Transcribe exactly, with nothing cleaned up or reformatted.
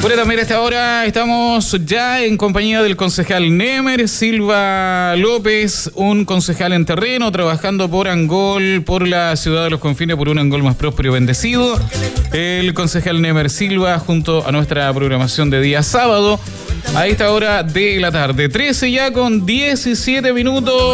Bueno, también a esta hora estamos ya en compañía del concejal Nemer Silva López, un concejal en terreno, trabajando por Angol, por la ciudad de los confines, por un Angol más próspero y bendecido. El concejal Nemer Silva, junto a nuestra programación de día sábado, a esta hora de la tarde, trece ya con diecisiete minutos.